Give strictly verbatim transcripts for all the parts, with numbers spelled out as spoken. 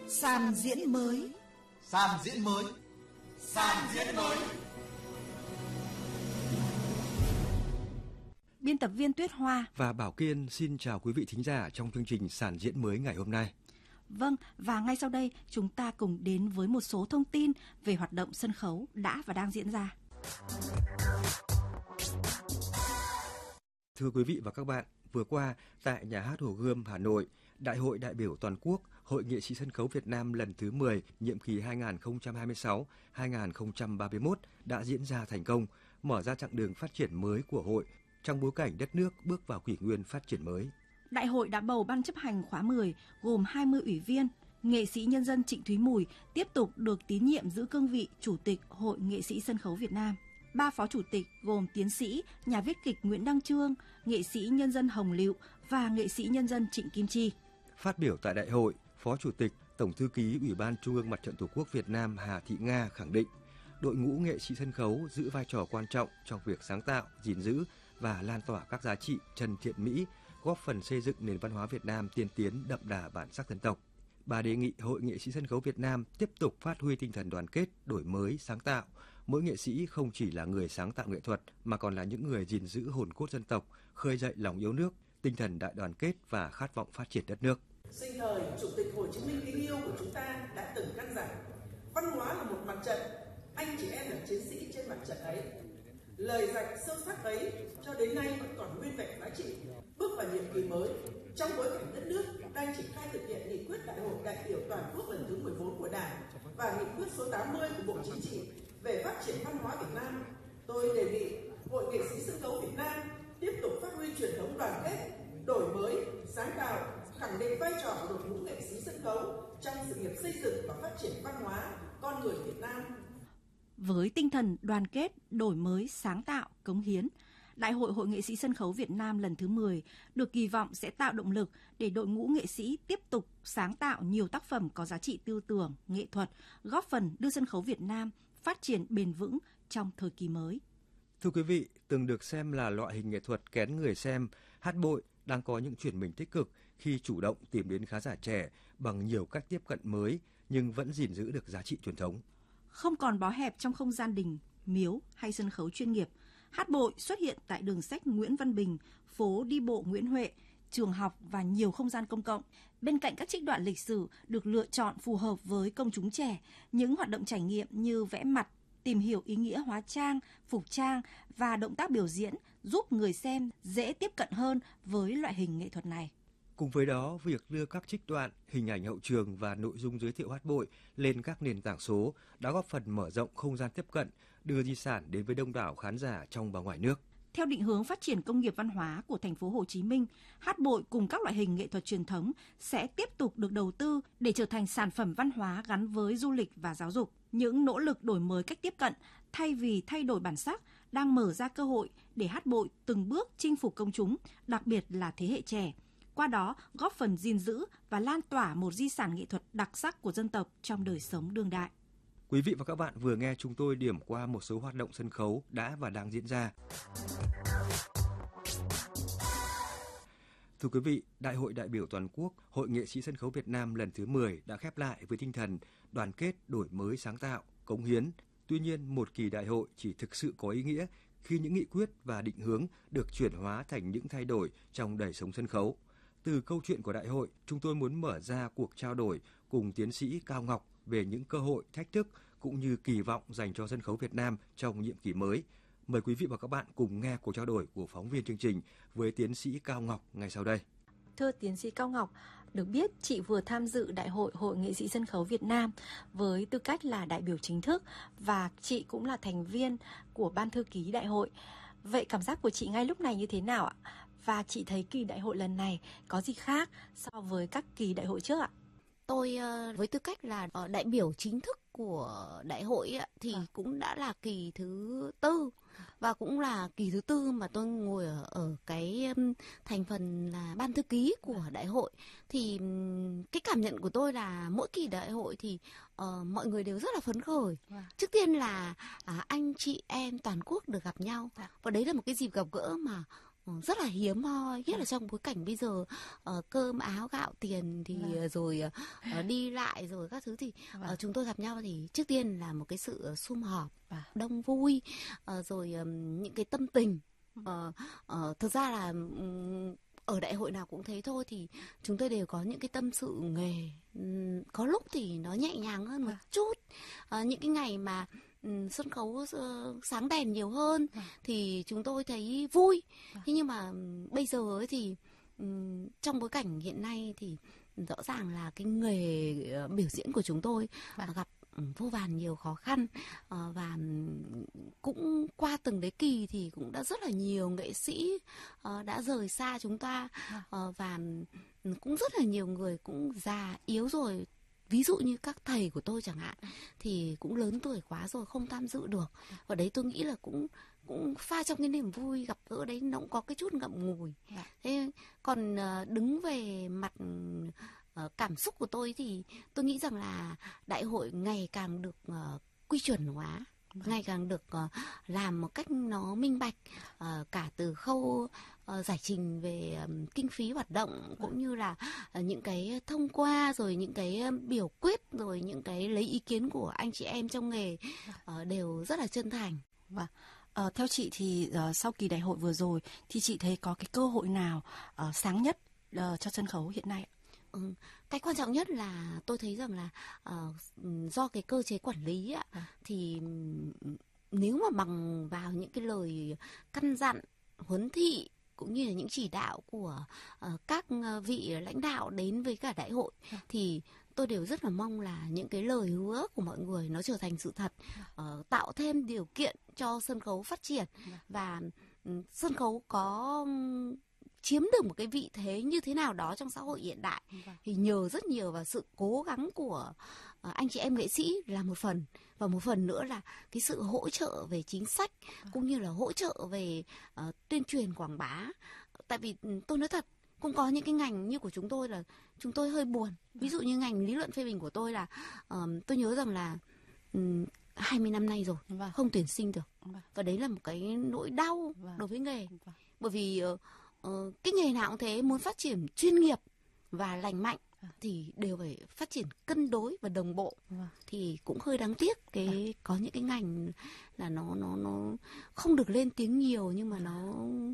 Sàn diễn mới. Sàn diễn mới. Sàn diễn mới. Biên tập viên Tuyết Hoa và Bảo Kiên xin chào quý vị thính giả trong chương trình Sàn diễn mới ngày hôm nay. Vâng, và ngay sau đây chúng ta cùng đến với một số thông tin về hoạt động sân khấu đã và đang diễn ra. Thưa quý vị và các bạn, vừa qua tại Nhà hát Hồ Gươm, Hà Nội, Đại hội đại biểu toàn quốc Hội Nghệ sĩ sân khấu Việt Nam lần thứ mười, nhiệm kỳ hai nghìn không trăm hai mươi sáu đến hai nghìn không trăm ba mươi mốt đã diễn ra thành công, mở ra chặng đường phát triển mới của hội trong bối cảnh đất nước bước vào kỷ nguyên phát triển mới. Đại hội đã bầu ban chấp hành khóa mười gồm hai mươi ủy viên. Nghệ sĩ nhân dân Trịnh Thúy Mùi tiếp tục được tín nhiệm giữ cương vị Chủ tịch Hội Nghệ sĩ sân khấu Việt Nam. Ba phó chủ tịch gồm tiến sĩ, nhà viết kịch Nguyễn Đăng Trương, nghệ sĩ nhân dân Hồng Lựu và nghệ sĩ nhân dân Trịnh Kim Chi. Phát biểu tại đại hội, Phó Chủ tịch, Tổng thư ký Ủy ban Trung ương Mặt trận Tổ quốc Việt Nam Hà Thị Nga khẳng định, đội ngũ nghệ sĩ sân khấu giữ vai trò quan trọng trong việc sáng tạo, gìn giữ và lan tỏa các giá trị chân thiện mỹ, góp phần xây dựng nền văn hóa Việt Nam tiên tiến đậm đà bản sắc dân tộc. Bà đề nghị Hội Nghệ sĩ sân khấu Việt Nam tiếp tục phát huy tinh thần đoàn kết, đổi mới, sáng tạo. Mỗi nghệ sĩ không chỉ là người sáng tạo nghệ thuật mà còn là những người gìn giữ hồn cốt dân tộc, khơi dậy lòng yêu nước, tinh thần đại đoàn kết và khát vọng phát triển đất nước. Sinh thời Chủ tịch Hồ Chí Minh kính yêu của chúng ta đã từng căn dặn, văn hóa là một mặt trận, anh chị em là chiến sĩ trên mặt trận ấy. Lời dạy sâu sắc ấy cho đến nay vẫn còn nguyên vẹn giá trị. Bước vào nhiệm kỳ mới, trong bối cảnh đất nước đang triển khai thực hiện nghị quyết Đại hội đại biểu toàn quốc lần thứ mười bốn của Đảng và nghị quyết số tám mươi của Bộ Chính trị về phát triển văn hóa Việt Nam, tôi đề nghị Hội Nghệ sĩ sân khấu Việt Nam tiếp tục phát huy truyền thống đoàn kết, đổi mới, sáng tạo, khẳng định vai trò của đội ngũ nghệ sĩ sân khấu trong sự nghiệp xây dựng và phát triển văn hóa con người Việt Nam. Với tinh thần đoàn kết, đổi mới, sáng tạo, cống hiến, Đại hội Hội Nghệ sĩ sân khấu Việt Nam lần thứ mười được kỳ vọng sẽ tạo động lực để đội ngũ nghệ sĩ tiếp tục sáng tạo nhiều tác phẩm có giá trị tư tưởng, nghệ thuật, góp phần đưa sân khấu Việt Nam phát triển bền vững trong thời kỳ mới. Thưa quý vị, từng được xem là loại hình nghệ thuật kén người xem, hát bội đang có những chuyển mình tích cực khi chủ động tìm đến khán giả trẻ bằng nhiều cách tiếp cận mới nhưng vẫn gìn giữ được giá trị truyền thống. Không còn bó hẹp trong không gian đình, miếu hay sân khấu chuyên nghiệp, hát bội xuất hiện tại đường sách Nguyễn Văn Bình, phố đi bộ Nguyễn Huệ, trường học và nhiều không gian công cộng. Bên cạnh các trích đoạn lịch sử được lựa chọn phù hợp với công chúng trẻ, những hoạt động trải nghiệm như vẽ mặt, tìm hiểu ý nghĩa hóa trang, phục trang và động tác biểu diễn giúp người xem dễ tiếp cận hơn với loại hình nghệ thuật này. Cùng với đó, việc đưa các trích đoạn, hình ảnh hậu trường và nội dung giới thiệu hát bội lên các nền tảng số đã góp phần mở rộng không gian tiếp cận, đưa di sản đến với đông đảo khán giả trong và ngoài nước. Theo định hướng phát triển công nghiệp văn hóa của thành phố Hồ Chí Minh, hát bội cùng các loại hình nghệ thuật truyền thống sẽ tiếp tục được đầu tư để trở thành sản phẩm văn hóa gắn với du lịch và giáo dục. Những nỗ lực đổi mới cách tiếp cận thay vì thay đổi bản sắc đang mở ra cơ hội để hát bội từng bước chinh phục công chúng, đặc biệt là thế hệ trẻ. Qua đó góp phần gìn giữ và lan tỏa một di sản nghệ thuật đặc sắc của dân tộc trong đời sống đương đại. Quý vị và các bạn vừa nghe chúng tôi điểm qua một số hoạt động sân khấu đã và đang diễn ra. Thưa quý vị, Đại hội đại biểu toàn quốc Hội Nghệ sĩ sân khấu Việt Nam lần thứ mười đã khép lại với tinh thần đoàn kết, đổi mới, sáng tạo, cống hiến. Tuy nhiên, một kỳ đại hội chỉ thực sự có ý nghĩa khi những nghị quyết và định hướng được chuyển hóa thành những thay đổi trong đời sống sân khấu. Từ câu chuyện của đại hội, chúng tôi muốn mở ra cuộc trao đổi cùng tiến sĩ Cao Ngọc về những cơ hội, thách thức cũng như kỳ vọng dành cho sân khấu Việt Nam trong nhiệm kỳ mới. Mời quý vị và các bạn cùng nghe cuộc trao đổi của phóng viên chương trình với tiến sĩ Cao Ngọc ngay sau đây. Thưa tiến sĩ Cao Ngọc, được biết chị vừa tham dự Đại hội Hội Nghệ sĩ sân khấu Việt Nam với tư cách là đại biểu chính thức và chị cũng là thành viên của ban thư ký đại hội. Vậy cảm giác của chị ngay lúc này như thế nào ạ? Và chị thấy kỳ đại hội lần này có gì khác so với các kỳ đại hội trước ạ? Tôi với tư cách là đại biểu chính thức của đại hội thì à. cũng đã là kỳ thứ tư và cũng là kỳ thứ tư mà tôi ngồi ở, ở cái thành phần là ban thư ký của đại hội. Thì cái cảm nhận của tôi là mỗi kỳ đại hội thì uh, mọi người đều rất là phấn khởi. À. Trước tiên là à, anh chị em toàn quốc được gặp nhau, à. và đấy là một cái dịp gặp gỡ mà rất là hiếm hoi, nhất là trong bối cảnh bây giờ uh, cơm áo gạo tiền thì vâng. rồi uh, đi lại rồi các thứ thì vâng. uh, chúng tôi gặp nhau thì trước tiên là một cái sự sum họp, vâng. đông vui, uh, rồi um, những cái tâm tình. Uh, uh, thực ra là um, ở đại hội nào cũng thế thôi, thì chúng tôi đều có những cái tâm sự nghề. Um, có lúc thì nó nhẹ nhàng hơn một chút. Uh, những cái ngày mà um, sân khấu uh, sáng đèn nhiều hơn à. thì chúng tôi thấy vui. À. Thế nhưng mà um, bây giờ ấy thì um, trong bối cảnh hiện nay thì rõ ràng là cái nghề uh, biểu diễn của chúng tôi à. uh, gặp vô vàn nhiều khó khăn, uh, và cũng qua từng đấy kỳ thì cũng đã rất là nhiều nghệ sĩ uh, đã rời xa chúng ta, uh, và cũng rất là nhiều người cũng già yếu rồi. Ví dụ như các thầy của tôi chẳng hạn thì cũng lớn tuổi quá rồi, không tham dự được. Và đấy tôi nghĩ là cũng cũng pha trong cái niềm vui gặp gỡ đấy, nó cũng có cái chút ngậm ngùi. Thế còn uh, đứng về mặt uh, cảm xúc của tôi thì tôi nghĩ rằng là đại hội ngày càng được uh, quy chuẩn hóa, ngày càng được uh, làm một cách nó minh bạch, uh, cả từ khâu uh, giải trình về um, kinh phí hoạt động, cũng như là uh, những cái thông qua, rồi những cái um, biểu quyết, rồi những cái lấy ý kiến của anh chị em trong nghề uh, đều rất là chân thành. Và uh, theo chị thì uh, sau kỳ đại hội vừa rồi thì chị thấy có cái cơ hội nào uh, sáng nhất uh, cho sân khấu hiện nay? Ừ, cái quan trọng nhất là tôi thấy rằng là uh, do cái cơ chế quản lý ạ, à. thì nếu mà bằng vào những cái lời căn dặn, huấn thị cũng như là những chỉ đạo của uh, các vị lãnh đạo đến với cả đại hội, à. thì tôi đều rất là mong là những cái lời hứa của mọi người nó trở thành sự thật, uh, tạo thêm điều kiện cho sân khấu phát triển, và um, sân khấu có chiếm được một cái vị thế như thế nào đó trong xã hội hiện đại, vâng. thì nhờ rất nhiều vào sự cố gắng của uh, anh chị em nghệ sĩ là một phần, và một phần nữa là cái sự hỗ trợ về chính sách, vâng. cũng như là hỗ trợ về uh, tuyên truyền quảng bá. Tại vì tôi nói thật, cũng có những cái ngành như của chúng tôi là chúng tôi hơi buồn. Ví dụ như ngành lý luận phê bình của tôi là uh, tôi nhớ rằng là um, hai mươi năm nay rồi, vâng. không tuyển sinh được, vâng. và đấy là một cái nỗi đau, vâng. đối với nghề, vâng. bởi vì uh, Uh, cái nghề nào cũng thế, muốn phát triển chuyên nghiệp và lành mạnh à. thì đều phải phát triển cân đối và đồng bộ, à. thì cũng hơi đáng tiếc cái à. có những cái ngành là nó nó nó không được lên tiếng nhiều, nhưng mà nó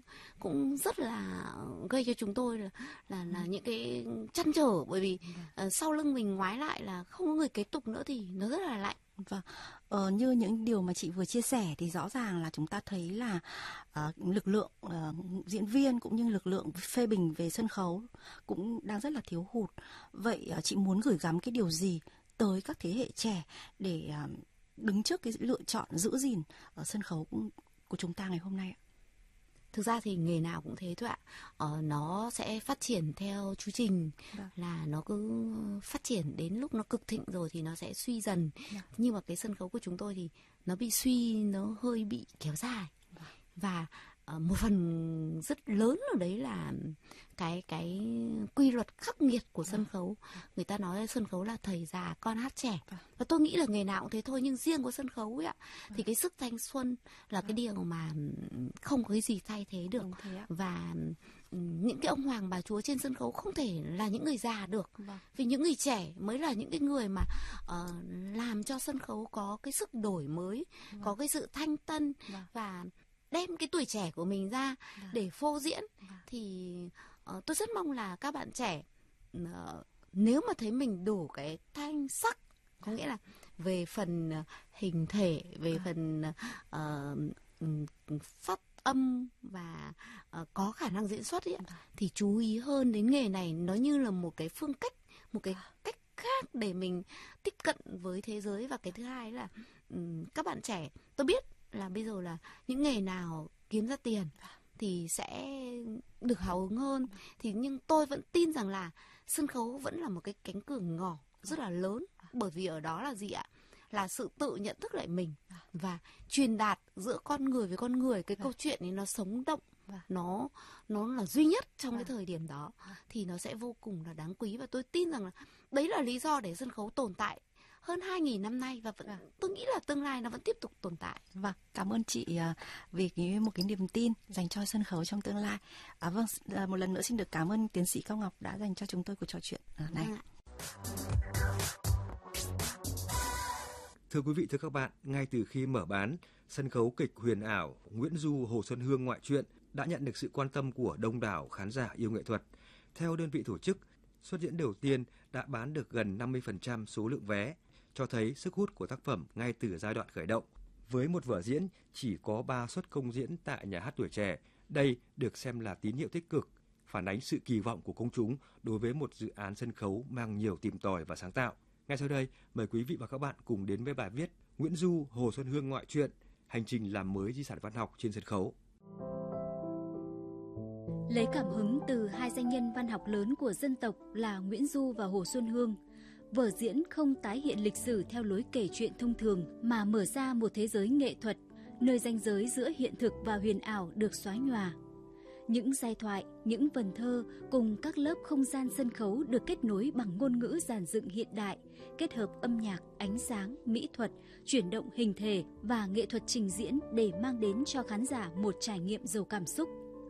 cũng rất là gây cho chúng tôi là là, là những cái trăn trở, bởi vì uh, sau lưng mình ngoái lại là không có người kế tục nữa thì nó rất là lạnh. Vâng, ờ, như những điều mà chị vừa chia sẻ thì rõ ràng là chúng ta thấy là uh, lực lượng uh, diễn viên cũng như lực lượng phê bình về sân khấu cũng đang rất là thiếu hụt. Vậy uh, chị muốn gửi gắm cái điều gì tới các thế hệ trẻ để uh, đứng trước cái lựa chọn giữ gìn ở sân khấu của chúng ta ngày hôm nay ạ? Thực ra thì nghề nào cũng thế thôi ạ. Ờ, nó sẽ phát triển theo chu trình, Được. là nó cứ phát triển đến lúc nó cực thịnh rồi thì nó sẽ suy dần. Được. Nhưng mà cái sân khấu của chúng tôi thì nó bị suy, nó hơi bị kéo dài. Được. Và uh, một phần rất lớn ở đấy là cái cái quy luật khắc nghiệt của sân khấu. Người ta nói sân khấu là thầy già con hát trẻ, và tôi nghĩ là nghề nào cũng thế thôi, nhưng riêng của sân khấu ấy ạ, thì cái sức thanh xuân là cái điều mà không có cái gì thay thế được. Và những cái ông hoàng bà chúa trên sân khấu không thể là những người già được, vì những người trẻ mới là những cái người mà uh, làm cho sân khấu có cái sức đổi mới, có cái sự thanh tân, và đem cái tuổi trẻ của mình ra để phô diễn. Thì uh, tôi rất mong là các bạn trẻ uh, nếu mà thấy mình đủ cái thanh sắc, có nghĩa là về phần uh, hình thể, về phần uh, phát âm và uh, có khả năng diễn xuất ấy, thì chú ý hơn đến nghề này. Nó như là một cái phương cách, một cái cách khác để mình tiếp cận với thế giới. Và cái thứ hai là um, các bạn trẻ, tôi biết là bây giờ là những nghề nào kiếm ra tiền thì sẽ được hào hứng hơn, thì nhưng tôi vẫn tin rằng là sân khấu vẫn là một cái cánh cửa ngỏ rất là lớn, bởi vì ở đó là gì ạ? Là sự tự nhận thức lại mình và truyền đạt giữa con người với con người. Cái câu chuyện ấy nó sống động, nó nó là duy nhất trong cái thời điểm đó, thì nó sẽ vô cùng là đáng quý. Và tôi tin rằng là đấy là lý do để sân khấu tồn tại hơn hai nghìn năm nay và vẫn, tôi nghĩ là tương lai nó vẫn tiếp tục tồn tại. Vâng, cảm ơn chị vì cái, một cái niềm tin dành cho sân khấu trong tương lai. À, vâng, một lần nữa xin được cảm ơn tiến sĩ Cao Ngọc đã dành cho chúng tôi cuộc trò chuyện này. Vâng. Thưa quý vị, thưa các bạn, ngay từ khi mở bán, sân khấu kịch huyền ảo Nguyễn Du Hồ Xuân Hương ngoại truyện đã nhận được sự quan tâm của đông đảo khán giả yêu nghệ thuật. Theo đơn vị tổ chức, suất diễn đầu tiên đã bán được gần năm mươi phần trăm số lượng vé, cho thấy sức hút của tác phẩm ngay từ giai đoạn khởi động. Với một vở diễn chỉ có ba suất công diễn tại Nhà hát Tuổi Trẻ, đây được xem là tín hiệu tích cực, phản ánh sự kỳ vọng của công chúng đối với một dự án sân khấu mang nhiều tìm tòi và sáng tạo. Ngay sau đây, mời quý vị và các bạn cùng đến với bài viết Nguyễn Du Hồ Xuân Hương ngoại truyện, hành trình làm mới di sản văn học trên sân khấu. Lấy cảm hứng từ hai danh nhân văn học lớn của dân tộc là Nguyễn Du và Hồ Xuân Hương, vở diễn không tái hiện lịch sử theo lối kể chuyện thông thường mà mở ra một thế giới nghệ thuật, nơi ranh giới giữa hiện thực và huyền ảo được xóa nhòa. Những giai thoại, những vần thơ cùng các lớp không gian sân khấu được kết nối bằng ngôn ngữ dàn dựng hiện đại, kết hợp âm nhạc, ánh sáng, mỹ thuật, chuyển động hình thể và nghệ thuật trình diễn để mang đến cho khán giả một trải nghiệm giàu cảm xúc.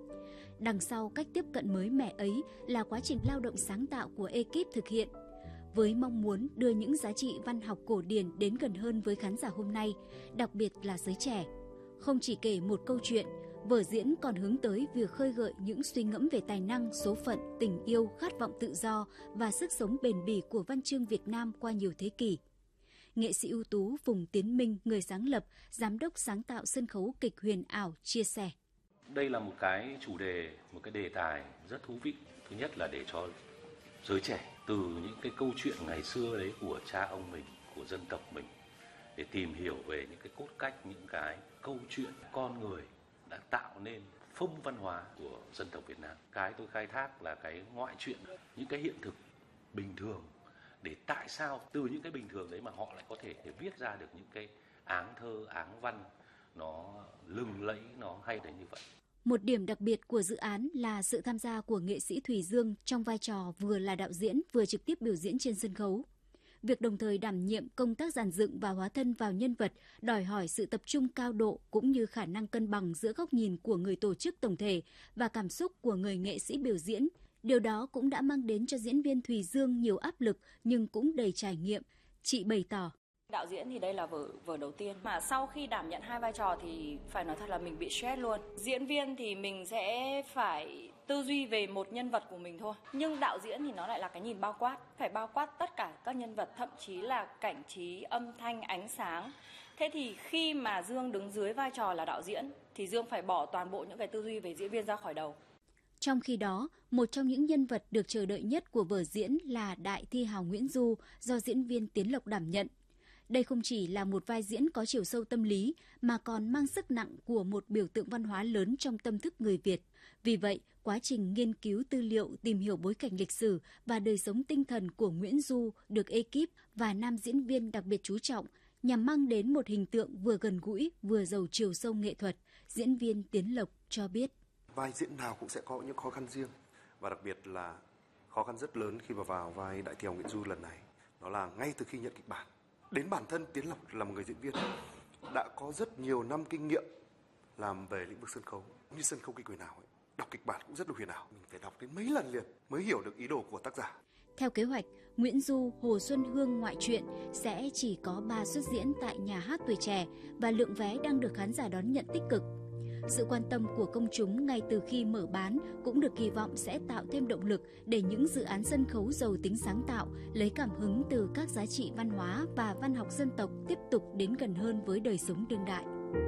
Đằng sau cách tiếp cận mới mẻ ấy là quá trình lao động sáng tạo của ekip thực hiện. Với mong muốn đưa những giá trị văn học cổ điển đến gần hơn với khán giả hôm nay, đặc biệt là giới trẻ. Không chỉ kể một câu chuyện, vở diễn còn hướng tới việc khơi gợi những suy ngẫm về tài năng, số phận, tình yêu, khát vọng tự do và sức sống bền bỉ của văn chương Việt Nam qua nhiều thế kỷ. Nghệ sĩ ưu tú Phùng Tiến Minh, người sáng lập, giám đốc sáng tạo sân khấu kịch huyền ảo, chia sẻ. Đây là một cái chủ đề, một cái đề tài rất thú vị. Thứ nhất là để cho giới trẻ từ những cái câu chuyện ngày xưa đấy của cha ông mình, của dân tộc mình, để tìm hiểu về những cái cốt cách, những cái câu chuyện con người đã tạo nên phong văn hóa của dân tộc Việt Nam. Cái tôi khai thác là cái ngoại truyện, những cái hiện thực bình thường, để tại sao từ những cái bình thường đấy mà họ lại có thể để viết ra được những cái áng thơ, áng văn nó lừng lẫy, nó hay đến như vậy. Một điểm đặc biệt của dự án là sự tham gia của nghệ sĩ Thùy Dương trong vai trò vừa là đạo diễn vừa trực tiếp biểu diễn trên sân khấu. Việc đồng thời đảm nhiệm công tác dàn dựng và hóa thân vào nhân vật đòi hỏi sự tập trung cao độ cũng như khả năng cân bằng giữa góc nhìn của người tổ chức tổng thể và cảm xúc của người nghệ sĩ biểu diễn. Điều đó cũng đã mang đến cho diễn viên Thùy Dương nhiều áp lực nhưng cũng đầy trải nghiệm. Chị bày tỏ. Đạo diễn thì đây là vở vở đầu tiên, mà sau khi đảm nhận hai vai trò thì phải nói thật là mình bị stress luôn. Diễn viên thì mình sẽ phải tư duy về một nhân vật của mình thôi, nhưng đạo diễn thì nó lại là cái nhìn bao quát, phải bao quát tất cả các nhân vật, thậm chí là cảnh trí, âm thanh, ánh sáng. Thế thì khi mà Dương đứng dưới vai trò là đạo diễn thì Dương phải bỏ toàn bộ những cái tư duy về diễn viên ra khỏi đầu. Trong khi đó, một trong những nhân vật được chờ đợi nhất của vở diễn là Đại Thi hào Nguyễn Du do diễn viên Tiến Lộc đảm nhận. Đây không chỉ là một vai diễn có chiều sâu tâm lý mà còn mang sức nặng của một biểu tượng văn hóa lớn trong tâm thức người Việt. Vì vậy, quá trình nghiên cứu tư liệu, tìm hiểu bối cảnh lịch sử và đời sống tinh thần của Nguyễn Du được ekip và nam diễn viên đặc biệt chú trọng nhằm mang đến một hình tượng vừa gần gũi vừa giàu chiều sâu nghệ thuật, diễn viên Tiến Lộc cho biết. Vai diễn nào cũng sẽ có những khó khăn riêng và đặc biệt là khó khăn rất lớn khi mà vào vai Đại Thi hào Nguyễn Du lần này. Đó là ngay từ khi nhận kịch bản. Đến bản thân Tiến Lộc là một người diễn viên đã có rất nhiều năm kinh nghiệm làm về lĩnh vực sân khấu. Như sân khấu kịch huyền ảo ấy, đọc kịch bản cũng rất là huyền ảo. Mình phải đọc đến mấy lần liền mới hiểu được ý đồ của tác giả. Theo kế hoạch, Nguyễn Du, Hồ Xuân Hương ngoại truyện sẽ chỉ có ba suất diễn tại Nhà hát Tuổi Trẻ và lượng vé đang được khán giả đón nhận tích cực. Sự quan tâm của công chúng ngay từ khi mở bán cũng được kỳ vọng sẽ tạo thêm động lực để những dự án sân khấu giàu tính sáng tạo, lấy cảm hứng từ các giá trị văn hóa và văn học dân tộc tiếp tục đến gần hơn với đời sống đương đại.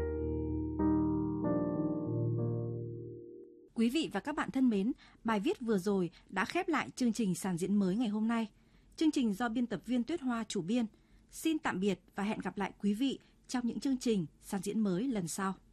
Quý vị và các bạn thân mến, bài viết vừa rồi đã khép lại chương trình Sàn diễn mới ngày hôm nay. Chương trình do biên tập viên Tuyết Hoa chủ biên. Xin tạm biệt và hẹn gặp lại quý vị trong những chương trình Sàn diễn mới lần sau.